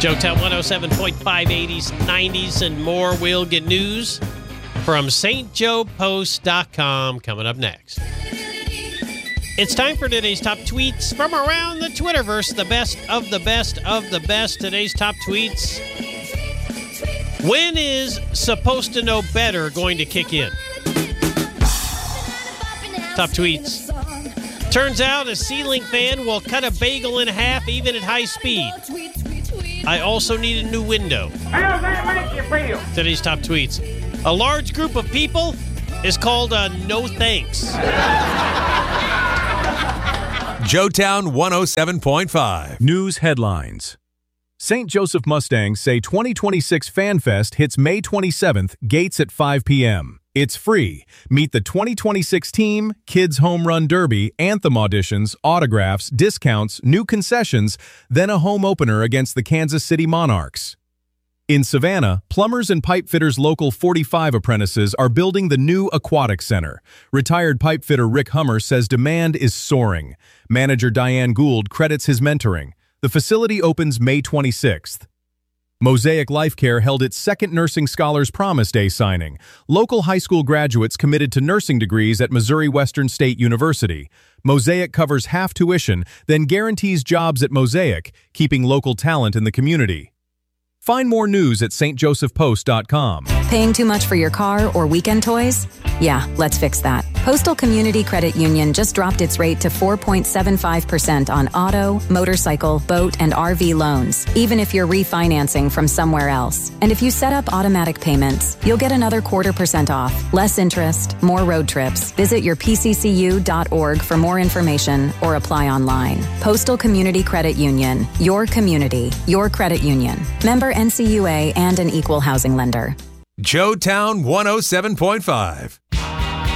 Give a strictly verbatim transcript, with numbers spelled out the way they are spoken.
Joetown one oh seven point five, eighties, nineties, and more. We'll get news from St Joe Post dot com coming up next. It's time for today's top tweets from around the Twitterverse. The best of the best of the best. Today's top tweets. When is Supposed to Know Better going to kick in? Top tweets. Turns out a ceiling fan will cut a bagel in half even at high speed. I also need a new window. How does that make you feel? Today's top tweets. A large group of people is called a no thanks. Joetown one oh seven point five. News headlines. Saint Joseph Mustangs say twenty twenty-six FanFest hits May twenty-seventh, gates at five p.m. It's free. Meet the twenty twenty-six team, Kids Home Run Derby, anthem auditions, autographs, discounts, new concessions, then a home opener against the Kansas City Monarchs. In Savannah, plumbers and pipe fitters local forty-five apprentices are building the new Aquatic Center. Retired pipe fitter Rick Hummer says demand is soaring. Manager Diane Gould credits his mentoring. The facility opens May twenty-sixth. Mosaic Life Care held its second Nursing Scholars Promise Day signing. Local high school graduates committed to nursing degrees at Missouri Western State University. Mosaic covers half tuition, then guarantees jobs at Mosaic, keeping local talent in the community. Find more news at st joseph post dot com. Paying too much for your car or weekend toys? Yeah, let's fix that. Postal Community Credit Union just dropped its rate to four point seven five percent on auto, motorcycle, boat, and R V loans, even if you're refinancing from somewhere else. And if you set up automatic payments, you'll get another quarter percent off, less interest, more road trips. Visit your p c c u dot org for more information or apply online. Postal Community Credit Union, your community, your credit union. Member N C U A and an equal housing lender. Joetown one oh seven point five.